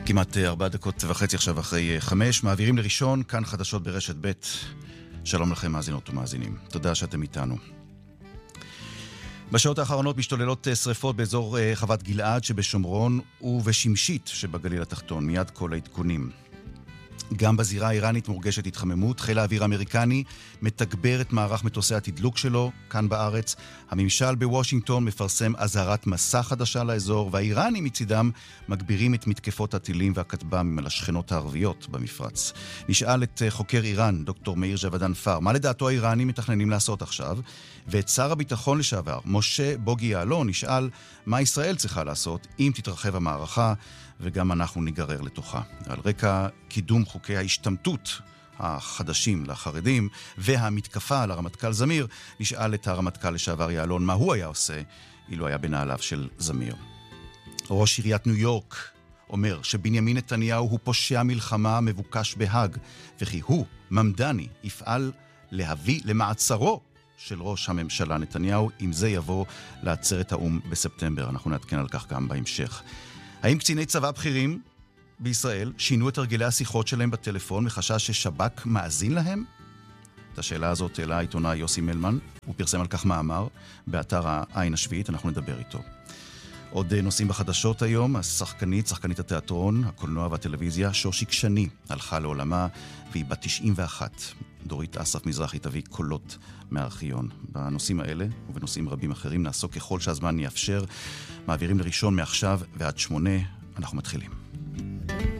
כמעט 4:30 עכשיו אחרי 5, מעבירים לראשון, כאן חדשות ברשת ב'. שלום לכם מאזינות ומאזינים. תודה שאתם איתנו. בשעות האחרונות משתוללות שריפות באזור חוות גלעד שבשומרון ובשמשית שבגליל התחתון. מיד כל העדכונים. גם בזירה האיראנית מורגשת התחממות. חיל האוויר האמריקני מתגבר את מערך מטוסי התדלוק שלו כאן בארץ. הממשל בוושינגטון מפרסם אזהרת מסע חדשה לאזור, והאיראנים מצידם מגבירים את מתקפות הטילים והכטב"מים על השכנות הערביות במפרץ. נשאל את חוקר איראן, דוקטור מאיר ג'וודאן פאר, מה לדעתו האיראנים מתכננים לעשות עכשיו, ואת שר הביטחון לשעבר, משה בוגי יעלון, נשאל מה ישראל צריכה לעשות אם תתרחב המערכה, וגם אנחנו ניגרר לתוכה. על רקע קידום חוקי ההשתמטות החדשים לחרדים והמתקפה על הרמטכ"ל זמיר, נשאל את הרמטכ"ל לשעבר יעלון מה הוא היה עושה אילו היה בנעליו של זמיר. ראש עיריית ניו יורק אומר שבנימין נתניהו הוא פושע מלחמה מבוקש בהאג, וכי הוא, ממדני, יפעל להביא למעצרו של ראש הממשלה נתניהו, אם זה יבוא לעצרת האום בספטמבר. אנחנו נעדכן על כך גם בהמשך. האם קציני צבא בכירים בישראל שינו את הרגלי השיחות שלהם בטלפון מחשש ששב"כ מאזין להם? את השאלה הזאת העלה העיתונאי יוסי מלמן, הוא פרסם על כך מאמר באתר העין השביעית, אנחנו נדבר איתו. עוד נושאים בחדשות היום, שחקנית התיאטרון, הקולנוע והטלוויזיה, שושיק שני, הלכה לעולמה והיא בת 91. דורית אסף מזרחי תביא קולות מהארכיון. בנושאים האלה ובנושאים רבים אחרים נעסוק ככל שהזמן יאפשר. מעבירים לראשון מעכשיו ועד 8, אנחנו מתחילים.